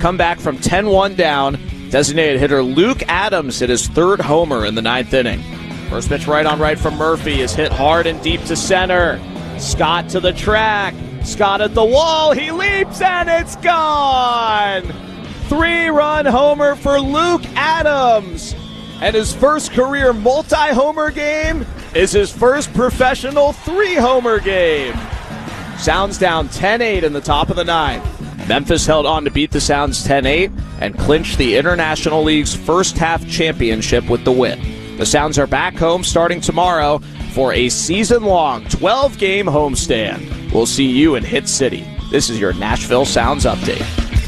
come back from 10-1 down. Designated hitter Luke Adams hit his third homer in the ninth inning. First pitch right on right from Murphy is hit hard and deep to center. Scott to the track. Scott at the wall. He leaps and it's gone. 3-run homer for Luke Adams. And his first career multi-homer game is his first professional 3-homer game. Sounds down 10-8 in the top of the ninth. Memphis held on to beat the Sounds 10-8 and clinched the International League's first half championship with the win. The Sounds are back home starting tomorrow for a season-long 12-game homestand. We'll see you in Hit City. This is your Nashville Sounds Update.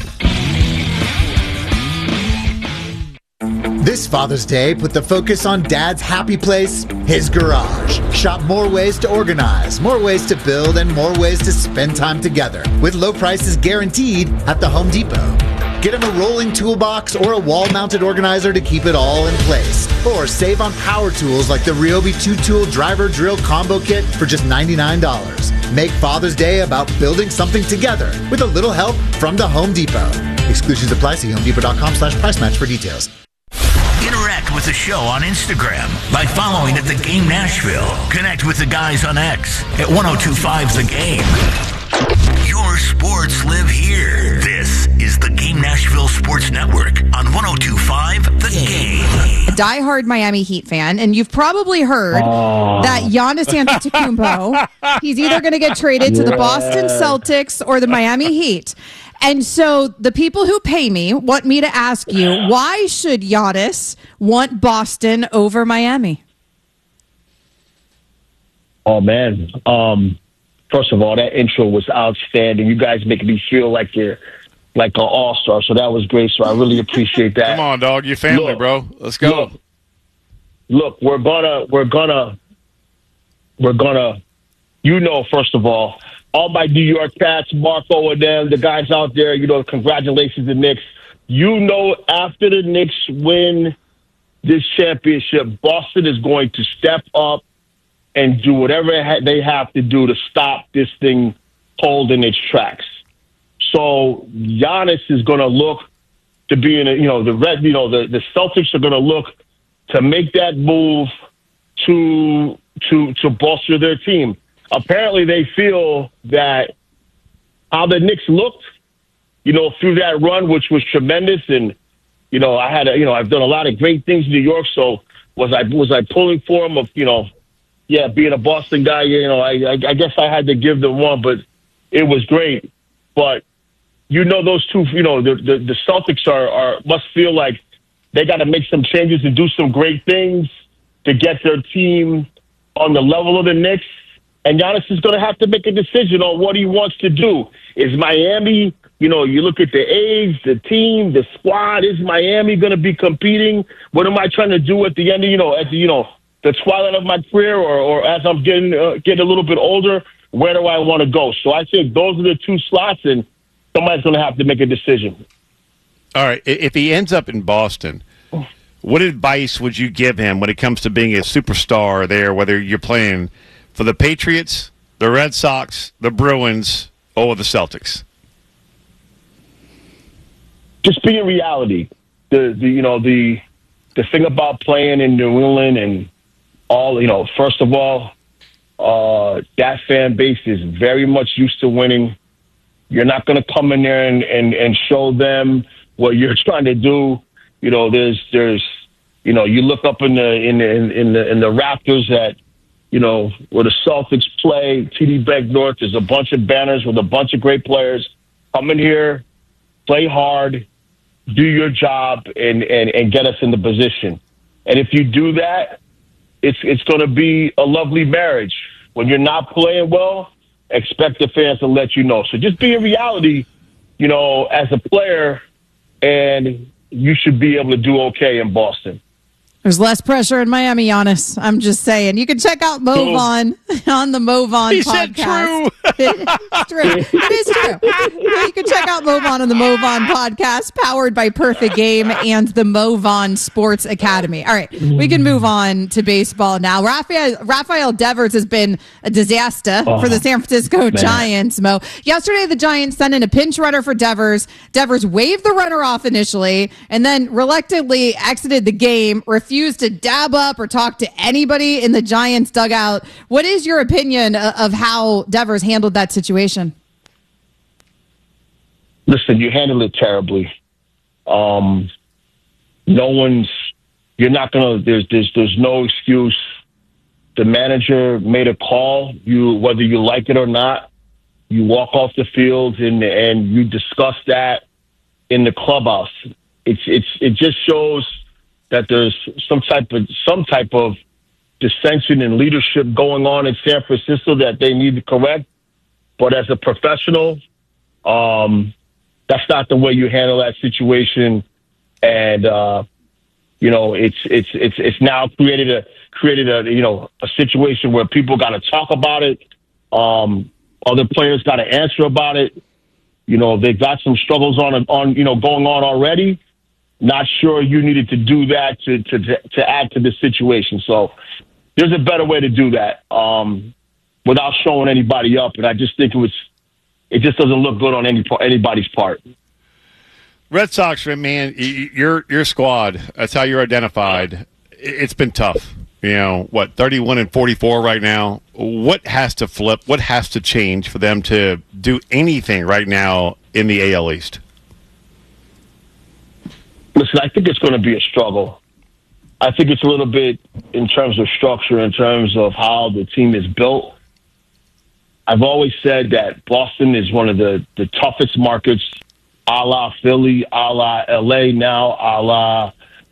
This Father's Day, put the focus on Dad's happy place, his garage. Shop more ways to organize, more ways to build, and more ways to spend time together with low prices guaranteed at the Home Depot. Get him a rolling toolbox or a wall-mounted organizer to keep it all in place. Or save on power tools like the Ryobi 2-tool driver drill combo kit for just $99. Make Father's Day about building something together with a little help from the Home Depot. Exclusions apply. See HomeDepot.com/price match for details. Interact with the show on Instagram by following at The Game Nashville. Connect with the guys on X at 1025 The Game. Your sports live here. This is the Game Nashville Sports Network on 1025 The Game. Diehard Miami Heat fan, and you've probably heard that Giannis Antetokounmpo, he's either going to get traded to the Boston Celtics or the Miami Heat. And so the people who pay me want me to ask you, why should Giannis want Boston over Miami? Oh, man. First of all, that intro was outstanding. You guys make me feel like you're like an all-star, so that was great. So I really appreciate that. Come on, dog. Your family, bro. Let's go. Look, we're gonna, first of all my New York Cats, Marco and them, the guys out there, congratulations to the Knicks. After the Knicks win this championship, Boston is going to step up and do whatever they have to do to stop this thing cold in its tracks. So Giannis is going to look to be in the Celtics are going to look to make that move to bolster their team. Apparently they feel that how the Knicks looked, through that run, which was tremendous. And, I've done a lot of great things in New York. So was I pulling for them of, being a Boston guy, I guess I had to give them one, but it was great. But, those two, the Celtics must feel like they got to make some changes and do some great things to get their team on the level of the Knicks. And Giannis is going to have to make a decision on what he wants to do. Is Miami, you look at the age, the team, the squad, is Miami going to be competing? What am I trying to do at the end of, the twilight of my career or as I'm getting a little bit older? Where do I want to go? So I think those are the two slots, and somebody's going to have to make a decision. All right. If he ends up in Boston, what advice would you give him when it comes to being a superstar there, whether you're playing for the Patriots, the Red Sox, the Bruins, or the Celtics? Just be in reality. The thing about playing in New England and all, first of all, that fan base is very much used to winning. You're not going to come in there and show them what you're trying to do. There's you look up in the Raptors at, where the Celtics play, TD Bank North, there's a bunch of banners with a bunch of great players. Come in here, play hard, do your job, and get us in the position. And if you do that, it's going to be a lovely marriage. When you're not playing well, expect the fans to let you know. So just be in reality, as a player, and you should be able to do okay in Boston. There's less pressure in Miami, Giannis. I'm just saying. You can check out MoveOn on the MoveOn He podcast. said true. It's true. It is true. You can check out MoveOn on the MoveOn podcast, powered by Perfect Game and the MoveOn Sports Academy. All right, we can move on to baseball now. Rafael Devers has been a disaster for the San Francisco Giants, Mo. Yesterday, the Giants sent in a pinch runner for Devers. Devers waved the runner off initially and then reluctantly exited the game, refused to dab up or talk to anybody in the Giants dugout. What is your opinion of how Devers handled that situation? Listen, you handled it terribly. You're not going to, there's no excuse. The manager made a call, whether you like it or not, you walk off the field and you discuss that in the clubhouse. It just shows that there's some type of dissension in leadership going on in San Francisco that they need to correct. But as a professional, that's not the way you handle that situation. And it's now created a situation where people got to talk about it. Other players got to answer about it. They've got some struggles on going on already. Not sure you needed to do that to add to the situation. So there's a better way to do that without showing anybody up. And I just think it just doesn't look good on anybody's part. Red Sox, man, your squad, that's how you're identified. It's been tough. 31-44 right now. What has to flip? What has to change for them to do anything right now in the AL East? Listen, I think it's going to be a struggle. I think it's a little bit in terms of structure, in terms of how the team is built. I've always said that Boston is one of the toughest markets, a la Philly, a la LA now, a la,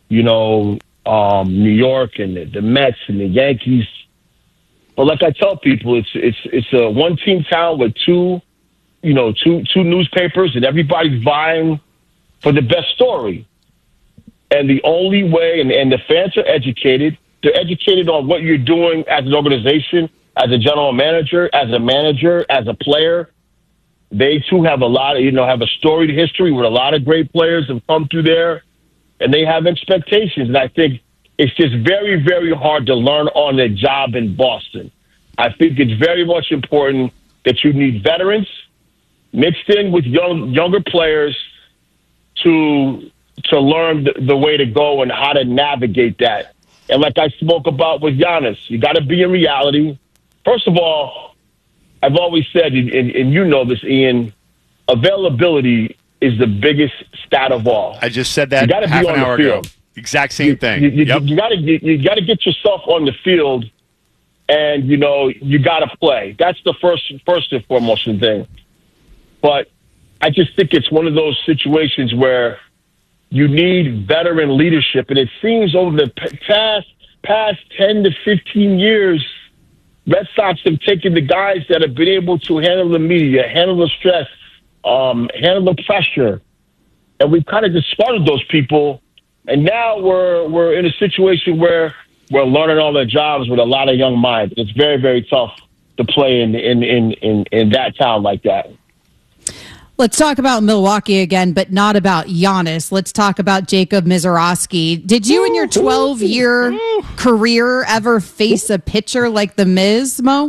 New York and the Mets and the Yankees. But like I tell people, it's a one-team town with two newspapers, and everybody's vying for the best story. And the only way, and the fans are educated, they're educated on what you're doing as an organization, as a general manager, as a player. They too have a lot of, have a storied history with a lot of great players have come through there, and they have expectations. And I think it's just very, very hard to learn on the job in Boston. I think it's very much important that you need veterans mixed in with younger players to learn the way to go and how to navigate that. And like I spoke about with Giannis, you got to be in reality. First of all, I've always said, and you know this, Ian, availability is the biggest stat of all. I just said that half an hour ago. Exact same thing. You got to get yourself on the field, and you got to play. That's the first and foremost thing. But I just think it's one of those situations where you need veteran leadership, and it seems over the past 10 to 15 years, Red Sox have taken the guys that have been able to handle the media, handle the stress, handle the pressure, and we've kind of discarded those people. And now we're in a situation where we're learning all their jobs with a lot of young minds. It's very, very tough to play in that town like that. Let's talk about Milwaukee again, but not about Giannis. Let's talk about Jacob Mizorowski. Did you in your 12-year career ever face a pitcher like the Miz, Mo?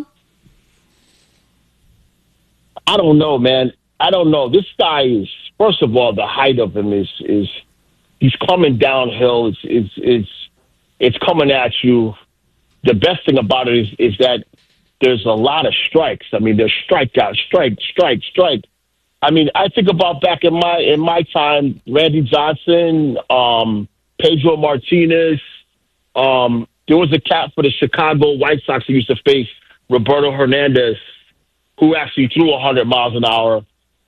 I don't know, man. I don't know. This guy is, first of all, the height of him is he's coming downhill. It's coming at you. The best thing about it is that there's a lot of strikes. I mean, there's strikeout, strike. I mean, I think about back in my time, Randy Johnson, Pedro Martinez. There was a cat for the Chicago White Sox who used to face Roberto Hernandez, who actually threw 100 miles an hour.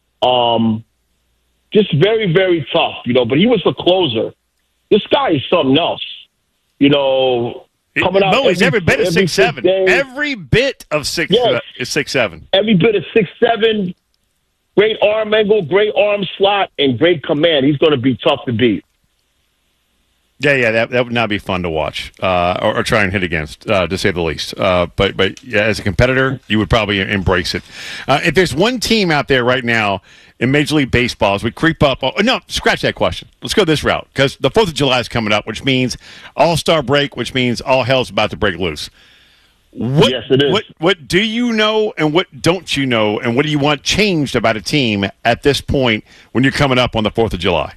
Just very, very tough, but he was the closer. This guy is something else, coming out. He's every bit of 6'7". Every bit of 6'7". Every bit of 6'7". Great arm angle, great arm slot, and great command. He's going to be tough to beat. Yeah, that would not be fun to watch or try and hit against, to say the least. But yeah, as a competitor, you would probably embrace it. If there's one team out there right now in Major League Baseball, as we creep up, no, scratch that question. Let's go this route because the 4th of July is coming up, which means All-Star break, which means all hell's about to break loose. Yes, it is. What do you know and what don't you know, and what do you want changed about a team at this point when you're coming up on the 4th of July?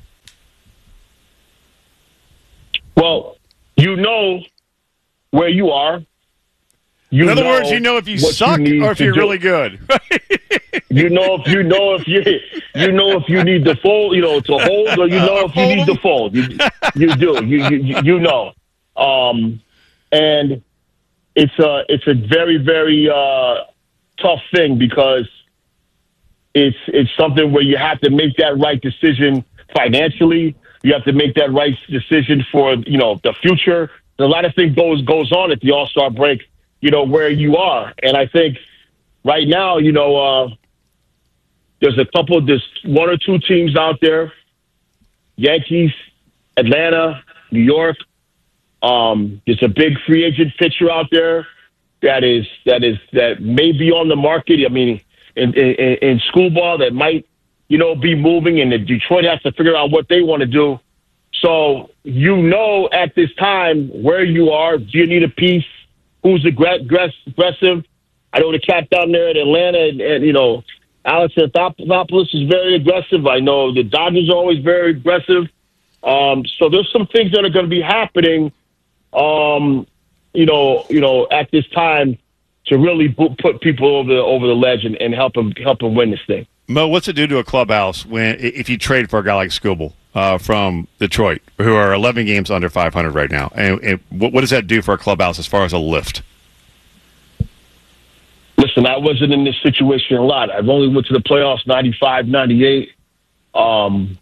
Well, you know where you are. In other words, you know if you suck or if you're really good. You know if you need to fold, to hold, or you know if you need to fold. You do. You know. And it's a very, very tough thing because it's something where you have to make that right decision financially. You have to make that right decision for, the future. A lot of things goes on at the All-Star break, where you are. And I think right now, there's one or two teams out there, Yankees, Atlanta, New York. There's a big free agent pitcher out there that may be on the market. I mean, in school ball that might, be moving, and Detroit has to figure out what they want to do. So, at this time where you are. Do you need a piece? Who's aggressive? I know the cat down there in Atlanta, and Alex Anthopoulos is very aggressive. I know the Dodgers are always very aggressive. So there's some things that are going to be happening, at this time to really put people over the ledge and help them win this thing. Mo, what's it do to a clubhouse if you trade for a guy like Skubal from Detroit, who are 11 games under 500 right now? And what does that do for a clubhouse as far as a lift? Listen, I wasn't in this situation a lot. I've only went to the playoffs 95, 98. But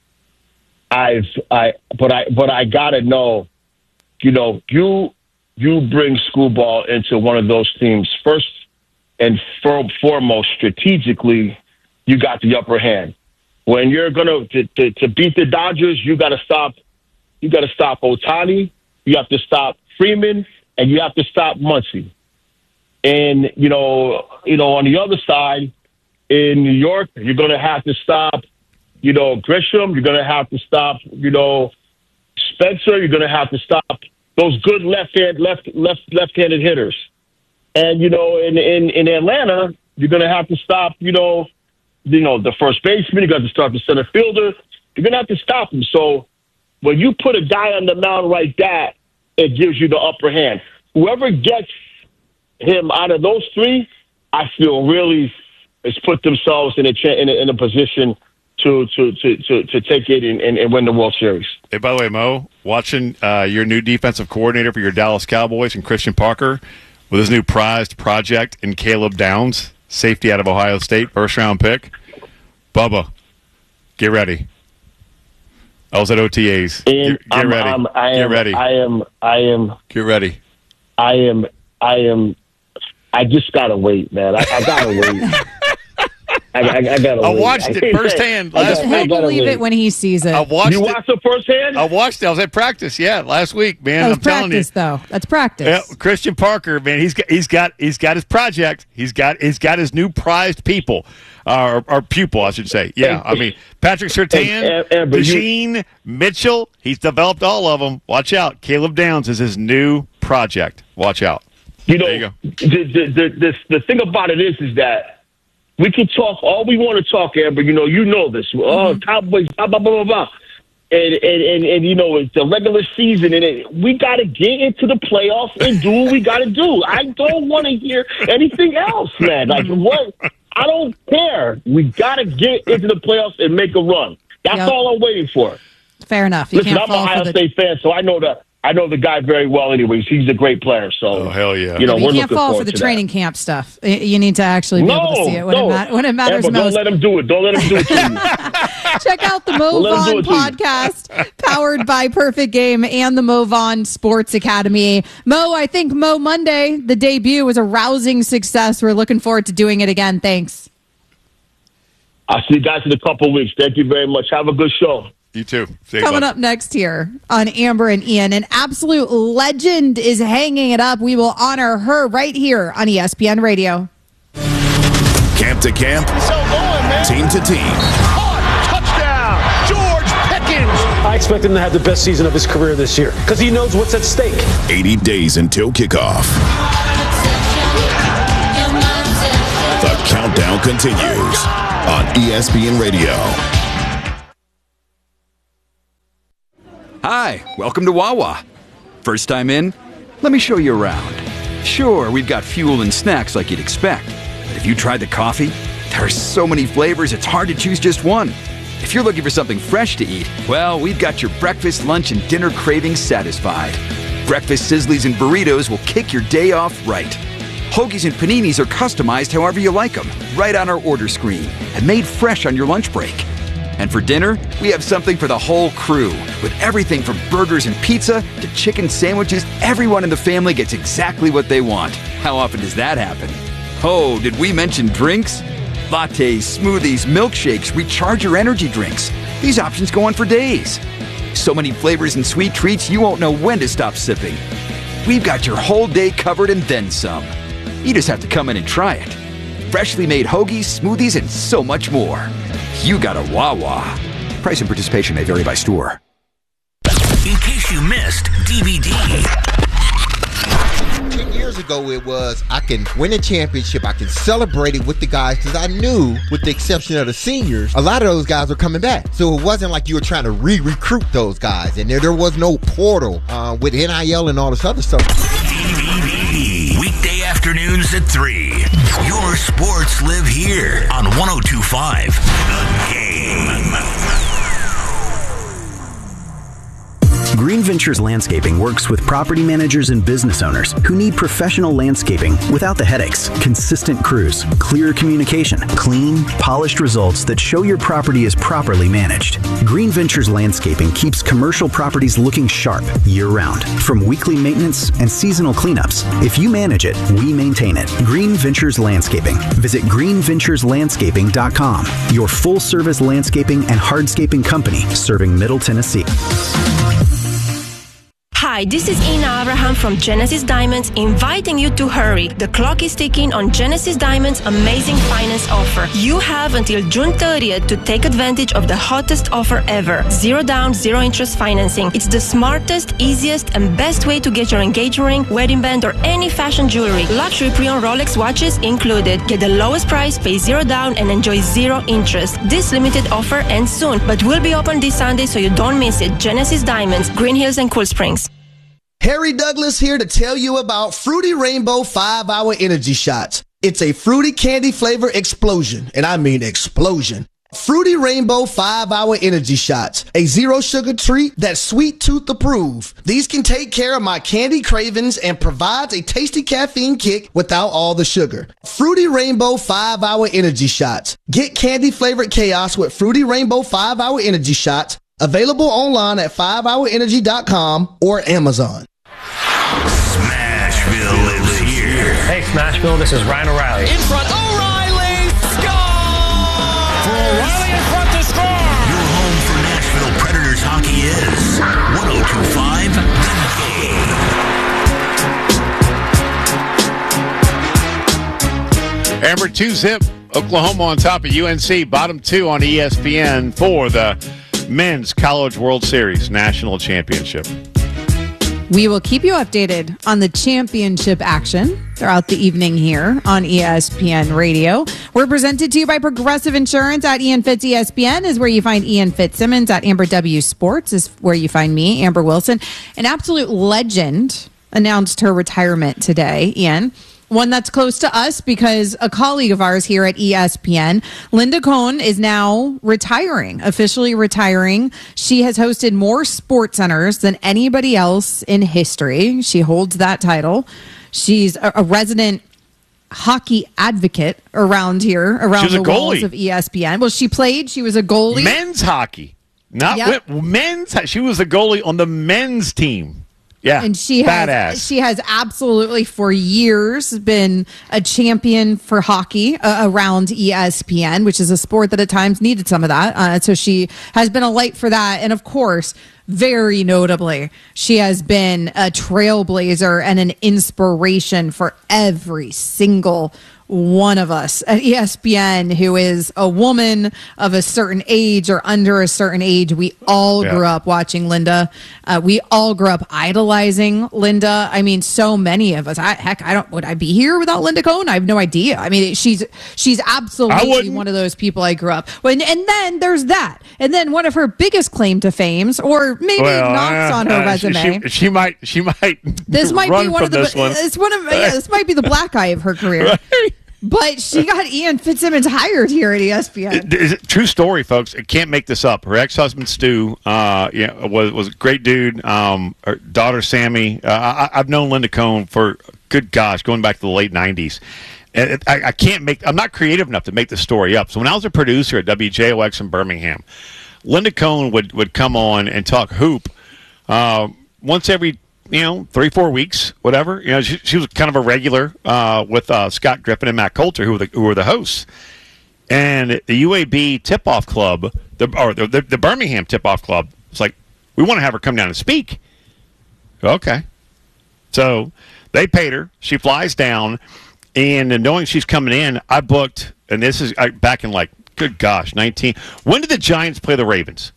I gotta know, you bring Skubal into one of those teams first and foremost strategically. You got the upper hand. When you're to beat the Dodgers, you got to stop Ohtani, you have to stop Freeman, and you have to stop Muncy. And on the other side, in New York, you're going to have to stop Grisham. You're going to have to stop Spencer. You're going to have to stop those good left-handed hitters. And in Atlanta, you're going to have to stop the first baseman. You got to start the center fielder. You're going to have to stop him. So when you put a guy on the mound like that, it gives you the upper hand. Whoever gets him out of those three, I feel really has put themselves in a position to take it and win the World Series. Hey, by the way, Mo, watching your new defensive coordinator for your Dallas Cowboys and Christian Parker with his new prized project in Caleb Downs, safety out of Ohio State, first-round pick. Bubba, get ready. I was at OTAs. Get ready. Get ready. Get ready. I just gotta wait, man. I gotta wait. I gotta wait. I watched it firsthand last week. He'll believe it when he sees it. You watched it firsthand? I watched it. I was at practice, last week, man. That was practice, though. That's practice. Yeah, Christian Parker, man, he's got his project. He's got his new prized people, or pupil, I should say. Yeah, I mean Patrick Surtain, DeJean, Mitchell. He's developed all of them. Watch out, Caleb Downs is his new project. Watch out. There you go. The thing about it is that we can talk all we want to talk, Amber. You know this. Cowboys, blah blah blah blah. And it's the regular season, and we got to get into the playoffs and do what we got to do. I don't want to hear anything else, man. Like what? I don't care. We got to get into the playoffs and make a run. That's all I'm waiting for. Fair enough. Listen, I'm an Ohio State fan, so I know the guy very well. Anyways, he's a great player. So, hell yeah. You can't fall for the training camp stuff. You need to actually be able to see it when it matters Amber, most. Don't let him do it. Don't let him do it to you. Check out the Mo Vaughn podcast, powered by Perfect Game and the Mo Vaughn Sports Academy. Mo, I think Mo Monday, the debut, was a rousing success. We're looking forward to doing it again. Thanks. I'll see you guys in a couple of weeks. Thank you very much. Have a good show. You too. Coming up next here on Amber and Ian, an absolute legend is hanging it up. We will honor her right here on ESPN Radio. Camp to camp, team to team. Touchdown, George Pickens. I expect him to have the best season of his career this year because he knows what's at stake. 80 days until kickoff. The countdown continues on ESPN Radio. Hi, welcome to Wawa. First time in? Let me show you around. Sure, we've got fuel and snacks like you'd expect. But if you tried the coffee, there are so many flavors it's hard to choose just one. If you're looking for something fresh to eat, well, we've got your breakfast, lunch, and dinner cravings satisfied. Breakfast sizzlies and burritos will kick your day off right. Hoagies and paninis are customized however you like them, right on our order screen, and made fresh on your lunch break. And for dinner, we have something for the whole crew. With everything from burgers and pizza to chicken sandwiches, everyone in the family gets exactly what they want. How often does that happen? Oh, did we mention drinks? Lattes, smoothies, milkshakes, recharge your energy drinks. These options go on for days. So many flavors and sweet treats, you won't know when to stop sipping. We've got your whole day covered and then some. You just have to come in and try it. Freshly made hoagies, smoothies, and so much more. You got a Wawa. Price and participation may vary by store. In case you missed DVD. 10 years ago it was, I can win a championship, I can celebrate it with the guys, because I knew, with the exception of the seniors, a lot of those guys were coming back. So it wasn't like you were trying to re-recruit those guys, and there was no portal with NIL and all this other stuff. DVD. Weekday afternoons at 3. Your sports live here on 102.5 The Game. Green Ventures Landscaping works with property managers and business owners who need professional landscaping without the headaches, consistent crews, clear communication, clean, polished results that show your property is properly managed. Green Ventures Landscaping keeps commercial properties looking sharp year-round, from weekly maintenance and seasonal cleanups. If you manage it, we maintain it. Green Ventures Landscaping. Visit greenventureslandscaping.com, your full-service landscaping and hardscaping company serving Middle Tennessee. Hi, this is Ina Abraham from Genesis Diamonds, inviting you to hurry. The clock is ticking on Genesis Diamonds' amazing finance offer. You have until June 30th to take advantage of the hottest offer ever. 0 down, 0 interest financing. It's the smartest, easiest, and best way to get your engagement ring, wedding band, or any fashion jewelry. Luxury pre-owned Rolex watches included. Get the lowest price, pay 0 down, and enjoy 0 interest. This limited offer ends soon, but will be open this Sunday, so you don't miss it. Genesis Diamonds, Green Hills and Cool Springs. Harry Douglas here to tell you about Fruity Rainbow 5-Hour Energy Shots. It's a fruity candy flavor explosion, and I mean explosion. Fruity Rainbow 5-Hour Energy Shots, a zero sugar treat that's sweet tooth approved. These can take care of my candy cravings and provides a tasty caffeine kick without all the sugar. Fruity Rainbow 5-Hour Energy Shots. Get candy flavored chaos with Fruity Rainbow 5-Hour Energy Shots. Available online at 5hourenergy.com or Amazon. Smashville lives here. Hey, Smashville, this is Ryan O'Reilly. In front, O'Reilly scores! For O'Reilly in front to score! Your home for Nashville Predators hockey is 102.5 The Game. Amber 2-zip, Oklahoma on top of UNC, bottom 2 on ESPN for the Men's College World Series National Championship. We will keep you updated on the championship action throughout the evening here on ESPN Radio. We're presented to you by Progressive Insurance. At Ian Fitz ESPN is where you find Ian Fitzsimmons. At Amber W Sports is where you find me, Amber Wilson. An absolute legend announced her retirement today, Ian. One that's close to us because a colleague of ours here at ESPN, Linda Cohn, is now retiring, officially retiring. She has hosted more Sports Centers than anybody else in history. She holds that title. She's a resident hockey advocate around here, around the walls of ESPN. Well, she played. She was a goalie. Men's hockey. Not men's. She was a goalie on the men's team. Yeah, and she badass. has absolutely for years been a champion for hockey around ESPN, which is a sport that at times needed some of that. So she has been a light for that, and of course, very notably, she has been a trailblazer and an inspiration for every single one of us at ESPN who is a woman of a certain age or under a certain age. We all grew up watching Linda. We all grew up idolizing Linda. I mean, so many of us. Would I be here without Linda Cohn? I have no idea. I mean, she's absolutely one of those people I grew up with. And then there's that. And then one of her biggest claim to fames, or maybe knocks on her resume. She might. This might be one of the. This might be the black eye of her career. Right. But she got Ian Fitzsimmons hired here at ESPN. True story, folks. I can't make this up. Her ex-husband Stu, was a great dude. Her daughter Sammy. I've known Linda Cohn for, good gosh, going back to the late '90s. And I'm not creative enough to make the story up. So when I was a producer at WJOX in Birmingham, Linda Cohn would come on and talk hoop once every 3-4 weeks, whatever. She was kind of a regular with Scott Griffin and Matt Coulter, who were the hosts. And the UAB tip-off club, the Birmingham tip-off club, was like, we want to have her come down and speak. Okay. So they paid her. She flies down. And knowing she's coming in, I booked, and this is back in good gosh, 19. When did the Giants play the Ravens?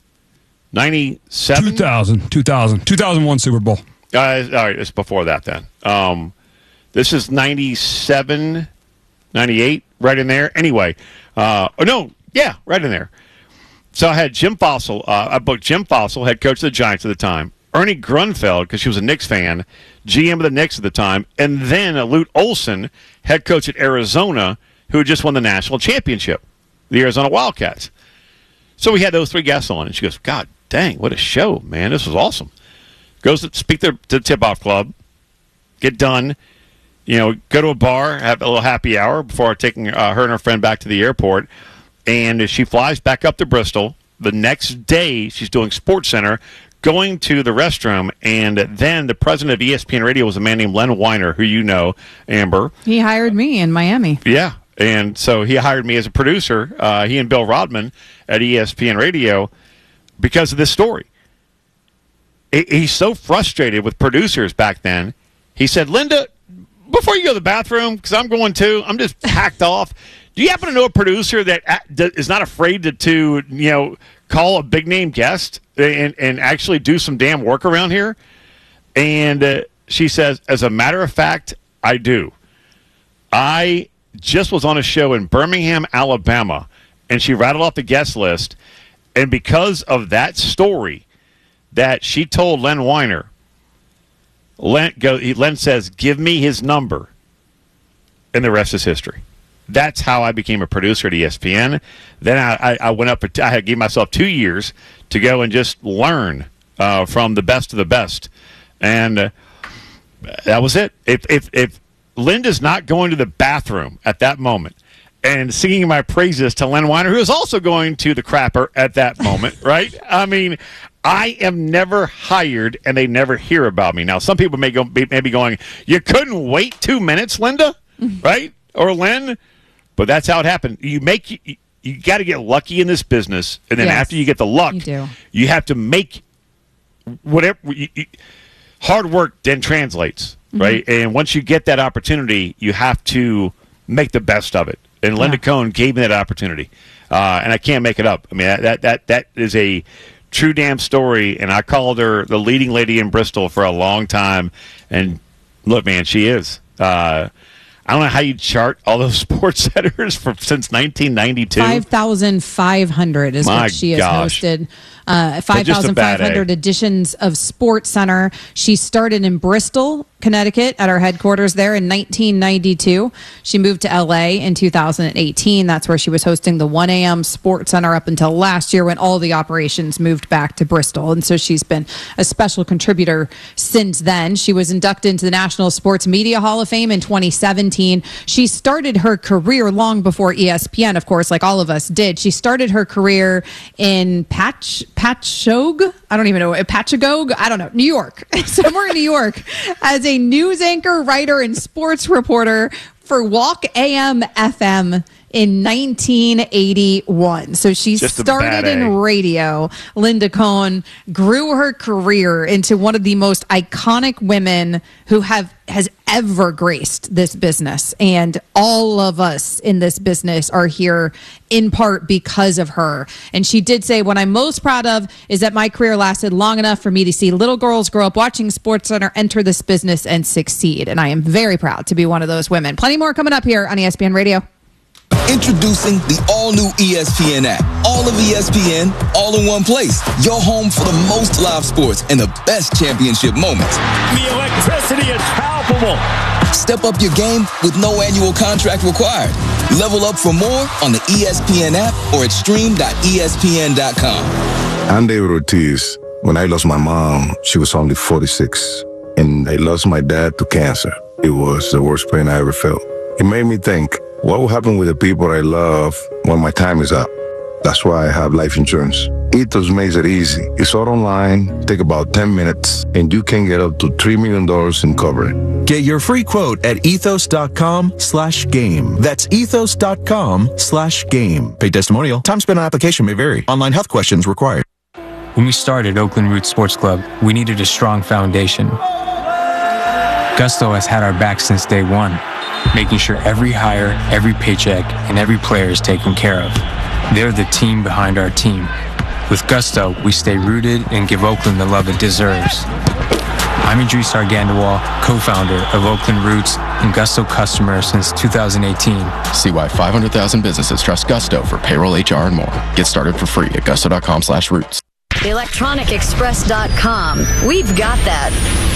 97? 2001 Super Bowl. All right, it's before that then. This is 97, 98, right in there. Anyway, right in there. So I had Jim Fossil. I booked Jim Fossil, head coach of the Giants at the time. Ernie Grunfeld, because she was a Knicks fan, GM of the Knicks at the time. And then Lute Olson, head coach at Arizona, who had just won the national championship, the Arizona Wildcats. So we had those three guests on, and she goes, God dang, what a show, man. This was awesome. Goes to speak to the tip-off club, get done, go to a bar, have a little happy hour before taking her and her friend back to the airport. And she flies back up to Bristol. The next day, she's doing SportsCenter, going to the restroom, and then the president of ESPN Radio was a man named Len Weiner, who you know, Amber. He hired me in Miami. Yeah, and so he hired me as a producer, he and Bill Rodman at ESPN Radio, because of this story. He's so frustrated with producers back then. He said, Linda, before you go to the bathroom, because I'm going to, I'm just hacked off. Do you happen to know a producer that is not afraid to call a big-name guest and actually do some damn work around here? And she says, as a matter of fact, I do. I just was on a show in Birmingham, Alabama, and she rattled off the guest list. And because of that story that she told Len Weiner, Len says, give me his number, and the rest is history. That's how I became a producer at ESPN. Then I went up. I gave myself 2 years to go and just learn from the best of the best, and that was it. If Linda's not going to the bathroom at that moment and singing my praises to Len Weiner, who is also going to the crapper at that moment, right? I mean, I am never hired, and they never hear about me. Now, some people may be going, you couldn't wait 2 minutes, Linda, right? Or Len? But that's how it happened. You got to get lucky in this business, and then after you get the luck, you have to make whatever. Hard work then translates, right? And once you get that opportunity, you have to make the best of it. And Linda Cohn gave me that opportunity, and I can't make it up. I mean, that is a true damn story, and I called her the leading lady in Bristol for a long time. And look, man, she is. I don't know how you chart all those sports centers since 1992. 5,500 is what she has hosted. 5,500 editions of SportsCenter. She started in Bristol, Connecticut, at our headquarters there in 1992. She moved to LA in 2018. That's where she was hosting the 1 a.m. SportsCenter up until last year when all the operations moved back to Bristol. And so she's been a special contributor since then. She was inducted into the National Sports Media Hall of Fame in 2017. 2017. She started her career long before ESPN, of course, like all of us did. She started her career in Patchogue? I don't even know. Patchogue? I don't know. New York. Somewhere in New York as a news anchor, writer, and sports reporter for Walk AM FM in 1981. So she started in radio. Linda Cohn grew her career into one of the most iconic women who has ever graced this business. And all of us in this business are here in part because of her. And she did say, what I'm most proud of is that my career lasted long enough for me to see little girls grow up watching SportsCenter, enter this business, and succeed. And I am very proud to be one of those women. Plenty more coming up here on ESPN Radio. Introducing the all-new ESPN app. All of ESPN, all in one place. Your home for the most live sports and the best championship moments. The electricity is palpable. Step up your game with no annual contract required. Level up for more on the ESPN app or at stream.espn.com. I'm David Ortiz. When I lost my mom, she was only 46. And I lost my dad to cancer. It was the worst pain I ever felt. It made me think, what will happen with the people I love when my time is up? That's why I have life insurance. Ethos makes it easy. It's all online, take about 10 minutes, and you can get up to $3 million in coverage. Get your free quote at ethos.com/game. That's ethos.com/game. Paid testimonial. Time spent on application may vary. Online health questions required. When we started Oakland Roots Sports Club, we needed a strong foundation. Gusto has had our back since day one, making sure every hire, every paycheck, and every player is taken care of. They're the team behind our team. With Gusto, we stay rooted and give Oakland the love it deserves. I'm Idris Argandawal, co-founder of Oakland Roots and Gusto customer since 2018. See why 500,000 businesses trust Gusto for payroll, HR, and more. Get started for free at gusto.com/roots. ElectronicExpress.com. We've got that.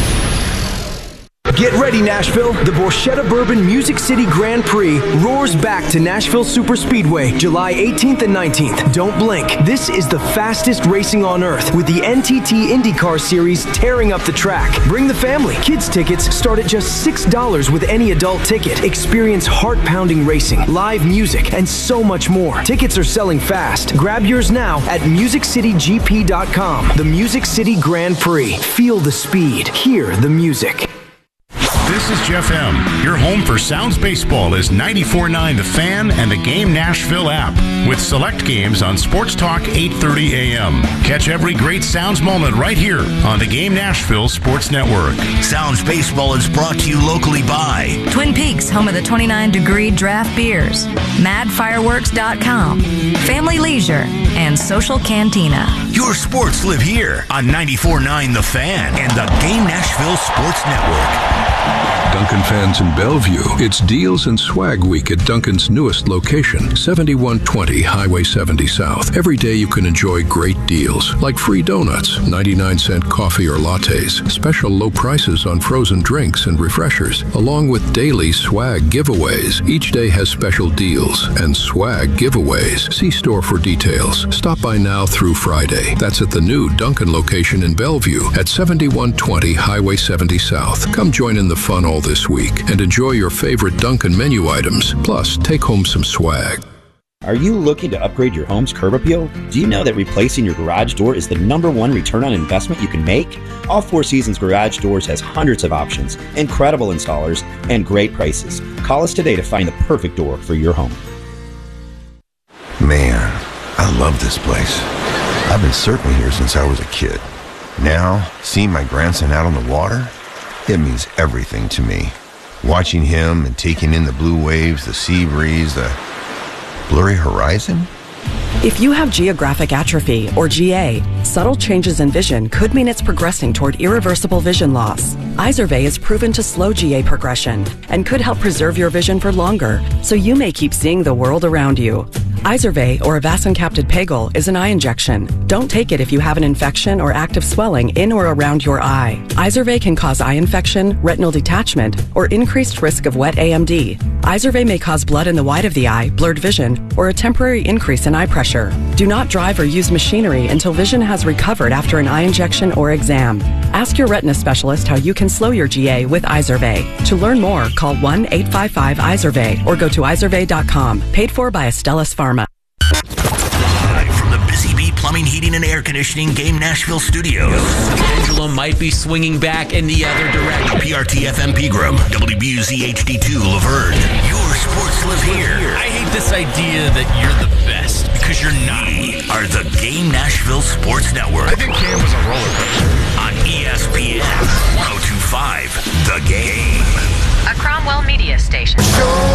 Get ready, Nashville. The Borchetta Bourbon Music City Grand Prix roars back to Nashville Superspeedway, July 18th and 19th. Don't blink. This is the fastest racing on earth, with the NTT IndyCar Series tearing up the track. Bring the family. Kids tickets start at just $6 with any adult ticket. Experience heart-pounding racing, live music, and so much more. Tickets are selling fast. Grab yours now at MusicCityGP.com. The Music City Grand Prix. Feel the speed. Hear the music. This is Jeff M. Your home for Sounds Baseball is 94.9 The Fan and the Game Nashville app, with select games on Sports Talk 8:30 a.m. Catch every great Sounds moment right here on the Game Nashville Sports Network. Sounds Baseball is brought to you locally by Twin Peaks, home of the 29-degree draft beers, MadFireworks.com, Family Leisure, and Social Cantina. Your sports live here on 94.9 The Fan and the Game Nashville Sports Network. Duncan fans in Bellevue, it's Deals and Swag Week at Duncan's newest location, 7120 Highway 70 South. Every day you can enjoy great deals, like free donuts, 99-cent coffee or lattes, special low prices on frozen drinks and refreshers, along with daily swag giveaways. Each day has special deals and swag giveaways. See store for details. Stop by now through Friday. That's at the new Duncan location in Bellevue at 7120 Highway 70 South. Come join in the fun all this week and enjoy your favorite Duncan menu items. Plus, take home some swag. Are you looking to upgrade your home's curb appeal? Do you know that replacing your garage door is the #1 return on investment you can make? All Four Seasons Garage Doors has hundreds of options, incredible installers, and great prices. Call us today to find the perfect door for your home. Man, I love this place. I've been surfing here since I was a kid. Now, seeing my grandson out on the water, it means everything to me. Watching him and taking in the blue waves, the sea breeze, the blurry horizon. If you have geographic atrophy, or GA, subtle changes in vision could mean it's progressing toward irreversible vision loss. Izervay is proven to slow GA progression and could help preserve your vision for longer, so you may keep seeing the world around you. Izervay, or avacincaptad pegol, is an eye injection. Don't take it if you have an infection or active swelling in or around your eye. Izervay can cause eye infection, retinal detachment, or increased risk of wet AMD. Izervay may cause blood in the white of the eye, blurred vision, or a temporary increase in eye pressure. Do not drive or use machinery until vision has recovered after an eye injection or exam. Ask your retina specialist how you can slow your GA with Izervay. To learn more, call 1-855-IZERVAY or go to izervay.com. Paid for by Astellas Pharma. Live from the Busy Bee Plumbing, Heating, and Air Conditioning Game Nashville studios. The pendulum might be swinging back in the other direction. PRT FM Pegram, WBUZ HD2 Laverne. Your sports live here. I hate this idea that you're the best because you're not. We are the Game Nashville Sports Network. I think Cam was a roller coaster. On ESPN 102.5 The Game. A Cromwell Media Station.